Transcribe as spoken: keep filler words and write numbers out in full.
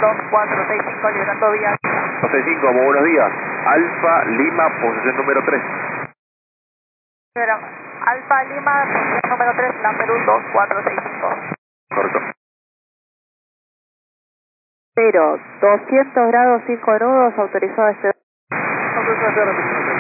dos cuatro seis cinco, liberando vía. dos seis cinco, muy buenos días. Alfa Lima, posición número tres. Alfa Lima, posición número tres, la Perú dos cuatro seis cinco. Correcto. Cero, doscientos grados, cinco nudos, autorizado este. Autorizado este.